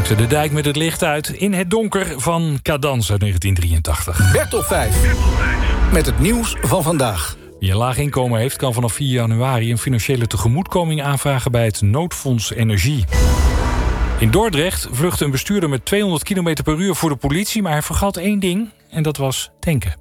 Maakte de dijk met het licht uit in het donker van Cadans uit 1983. Bertop 5. Met het nieuws van vandaag. Wie een laag inkomen heeft, kan vanaf 4 januari... een financiële tegemoetkoming aanvragen bij het Noodfonds Energie. In Dordrecht vluchtte een bestuurder met 200 km per uur voor de politie... maar hij vergat één ding, en dat was tanken.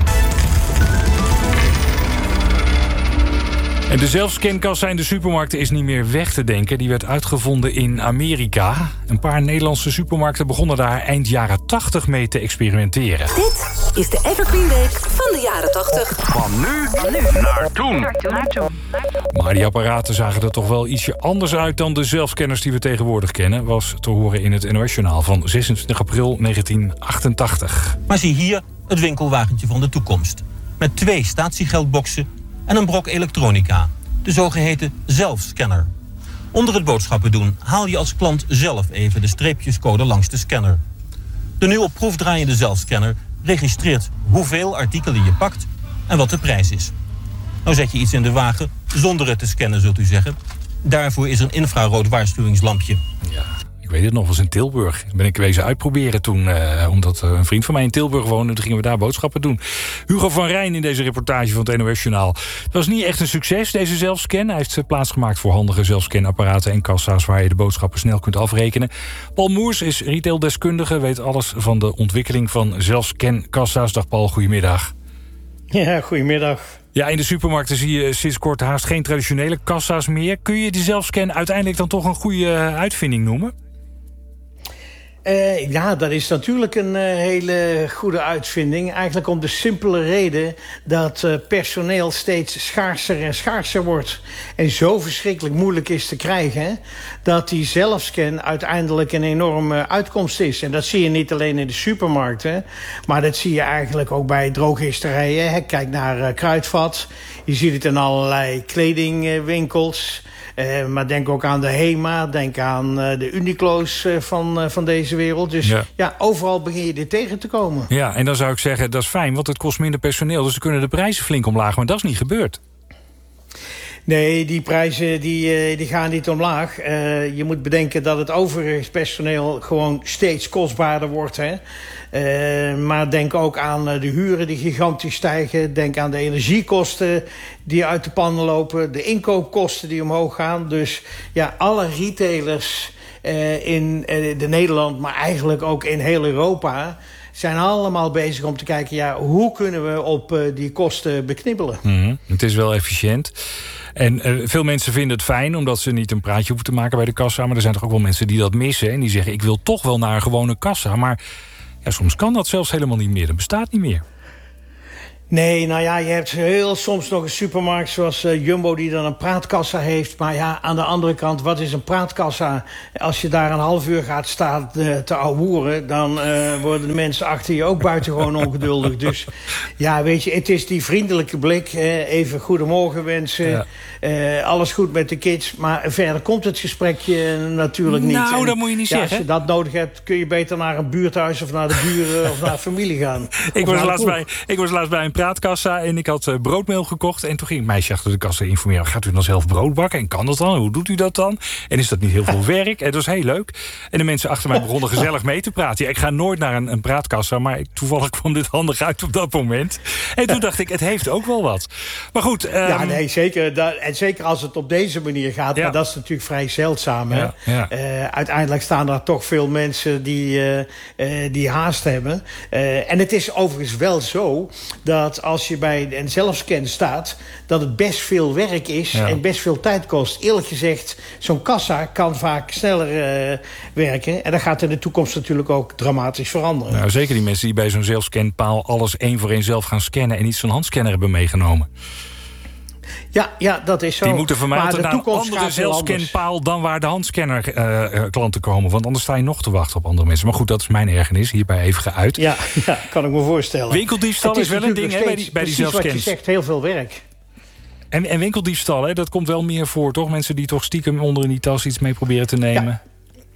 En de zelfscankassa in de supermarkten is niet meer weg te denken. Die werd uitgevonden in Amerika. Een paar Nederlandse supermarkten begonnen daar eind jaren 80 mee te experimenteren. Dit is de Evergreen Week van de jaren 80. Van nu naar toen. Maar die apparaten zagen er toch wel ietsje anders uit dan de zelfscanners die we tegenwoordig kennen. Was te horen in het NOS-journaal van 26 april 1988. Maar zie hier het winkelwagentje van de toekomst. Met 2 statiegeldboxen en een brok elektronica. De zogeheten zelfscanner. Onder het boodschappen doen haal je als klant zelf even de streepjescode langs de scanner. De nu op proef draaiende zelfscanner registreert hoeveel artikelen je pakt en wat de prijs is. Nou zet je iets in de wagen zonder het te scannen, zult u zeggen. Daarvoor is een infrarood waarschuwingslampje. Ja, ik weet het nog, was in Tilburg. Ben ik wezen uitproberen toen, omdat een vriend van mij in Tilburg woonde. Toen gingen we daar boodschappen doen. Hugo van Rijn in deze reportage van het NOS-journaal. Het was niet echt een succes, deze zelfscan. Hij heeft plaatsgemaakt voor handige zelfscanapparaten en kassa's waar je de boodschappen snel kunt afrekenen. Paul Moers is retaildeskundige, weet alles van de ontwikkeling van zelfscankassa's. Dag Paul, goedemiddag. Ja, goedemiddag. Ja, in de supermarkten zie je sinds kort haast geen traditionele kassa's meer. Kun je die zelfscan uiteindelijk dan toch een goede uitvinding noemen? Ja, dat is natuurlijk een hele goede uitvinding. Eigenlijk om de simpele reden dat personeel steeds schaarser en schaarser wordt. En zo verschrikkelijk moeilijk is te krijgen, dat die zelfscan uiteindelijk een enorme uitkomst is. En dat zie je niet alleen in de supermarkten, maar dat zie je eigenlijk ook bij drogisterijen. Kijk naar Kruidvat. Je ziet het in allerlei kledingwinkels. Maar denk ook aan de HEMA, denk aan de Uniqlo's van deze wereld. Dus ja, overal begin je dit tegen te komen. Ja, en dan zou ik zeggen, dat is fijn, want het kost minder personeel. Dus ze kunnen de prijzen flink omlaag, maar dat is niet gebeurd. Nee, die prijzen die gaan niet omlaag. Je moet bedenken dat het overigens personeel gewoon steeds kostbaarder wordt. Hè? Maar denk ook aan de huren die gigantisch stijgen. Denk aan de energiekosten die uit de pannen lopen. De inkoopkosten die omhoog gaan. Dus ja, alle retailers in Nederland, maar eigenlijk ook in heel Europa, zijn allemaal bezig om te kijken, ja, hoe kunnen we op die kosten beknibbelen. Het is wel efficiënt. En veel mensen vinden het fijn, omdat ze niet een praatje hoeven te maken bij de kassa. Maar er zijn toch ook wel mensen die dat missen. En die zeggen, ik wil toch wel naar een gewone kassa. Maar ja, soms kan dat zelfs helemaal niet meer. Dat bestaat niet meer. Nee, nou ja, je hebt heel soms nog een supermarkt zoals Jumbo die dan een praatkassa heeft. Maar ja, aan de andere kant, wat is een praatkassa? Als je daar een half uur gaat staan te ouwehoeren, dan worden de mensen achter je ook buitengewoon ongeduldig. Dus ja, weet je, het is die vriendelijke blik. Even goedemorgen wensen. Ja. Alles goed met de kids. Maar verder komt het gesprekje natuurlijk niet. Nou, dat moet je niet zeggen. Als je dat nodig hebt, kun je beter naar een buurthuis of naar de buren of naar familie gaan. Ik was laatst bij een praatkassa en ik had broodmeel gekocht. En toen ging een meisje achter de kassa informeren. Gaat u dan zelf brood bakken? En kan dat dan? Hoe doet u dat dan? En is dat niet heel veel werk? En dat was heel leuk. En de mensen achter mij begonnen gezellig mee te praten. Ja, ik ga nooit naar een praatkassa, maar toevallig kwam dit handig uit op dat moment. En toen dacht ik, het heeft ook wel wat. Maar goed. Ja, nee, zeker. En zeker als het op deze manier gaat. Ja. Maar dat is natuurlijk vrij zeldzaam. Hè? Ja. Uiteindelijk staan er toch veel mensen die haast hebben. En het is overigens wel zo dat als je bij een zelfscan staat, dat het best veel werk is en best veel tijd kost. Eerlijk gezegd, zo'n kassa kan vaak sneller werken. En dat gaat in de toekomst natuurlijk ook dramatisch veranderen. Nou, zeker die mensen die bij zo'n zelfscanpaal alles één voor één zelf gaan scannen en niet zo'n handscanner hebben meegenomen. Ja, dat is zo. Die moeten vermijden naar een andere zelfscanpaal dan waar de handscanner klanten komen. Want anders sta je nog te wachten op andere mensen. Maar goed, dat is mijn ergernis. Hierbij even geuit. Ja, kan ik me voorstellen. Winkeldiefstal is wel een ding bij die zelfscans. Wat je zegt, heel veel werk. En winkeldiefstal, hè, dat komt wel meer voor, toch? Mensen die toch stiekem onder in die tas iets mee proberen te nemen.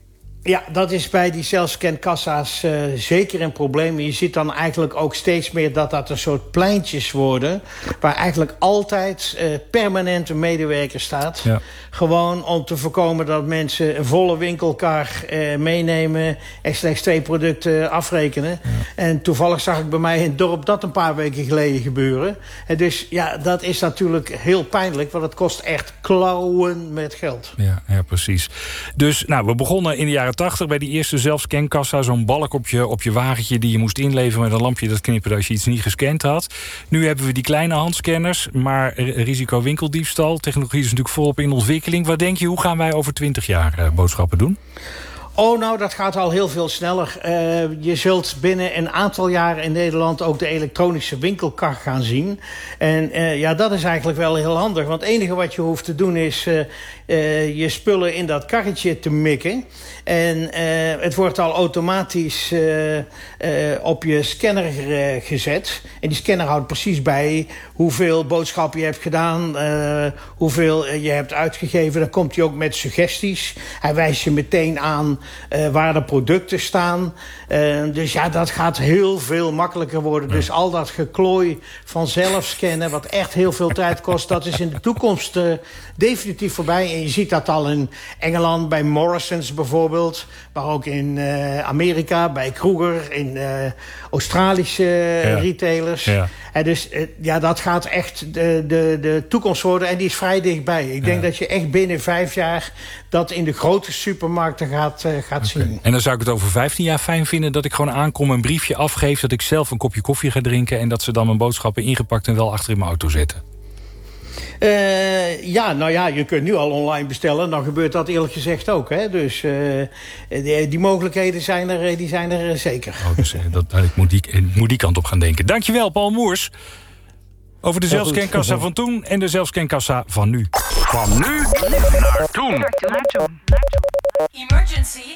Ja, dat is bij die zelfscankassa's zeker een probleem. Je ziet dan eigenlijk ook steeds meer dat een soort pleintjes worden, waar eigenlijk altijd permanent een medewerker staat. Ja. Gewoon om te voorkomen dat mensen een volle winkelkar meenemen en slechts 2 producten afrekenen. Ja. En toevallig zag ik bij mij in het dorp dat een paar weken geleden gebeuren. En dus ja, dat is natuurlijk heel pijnlijk, want het kost echt klauwen met geld. Ja, precies. Dus nou, we begonnen in de jaren 80 bij die eerste zelfscankassa. Zo'n balk op je wagentje die je moest inleveren met een lampje dat knipperde als je iets niet gescand had. Nu hebben we die kleine handscanners, maar risico winkeldiefstal. Technologie is natuurlijk volop in ontwikkeling. Wat denk je, hoe gaan wij over 20 jaar boodschappen doen? Oh, nou, dat gaat al heel veel sneller. Je zult binnen een aantal jaren in Nederland ook de elektronische winkelkar gaan zien. En ja, dat is eigenlijk wel heel handig. Want het enige wat je hoeft te doen is je spullen in dat karretje te mikken. En het wordt al automatisch op je scanner gezet. En die scanner houdt precies bij hoeveel boodschappen je hebt gedaan, hoeveel je hebt uitgegeven. Dan komt hij ook met suggesties. Hij wijst je meteen aan waar de producten staan. Dus ja, dat gaat heel veel makkelijker worden. Dus al dat geklooi van zelfscannen, wat echt heel veel tijd kost, dat is in de toekomst definitief voorbij. En je ziet dat al in Engeland, bij Morrisons bijvoorbeeld, maar ook in Amerika, bij Kroger, in Australische retailers. Ja. En dus ja, dat gaat echt de toekomst worden en die is vrij dichtbij. Ik denk dat je echt binnen 5 jaar dat in de grote supermarkten gaat zien. En dan zou ik het over 15 jaar fijn vinden dat ik gewoon aankom, een briefje afgeef, dat ik zelf een kopje koffie ga drinken en dat ze dan mijn boodschappen ingepakt en wel achter in mijn auto zetten. Ja, nou ja, je kunt nu al online bestellen. Dan gebeurt dat eerlijk gezegd ook. Hè? Dus die mogelijkheden zijn er zeker. Oh, dus, ik moet die kant op gaan denken. Dankjewel, Paul Moers. Over de zelfscankassa van toen en de zelfscankassa van nu. Van nu naar toen. Emergency,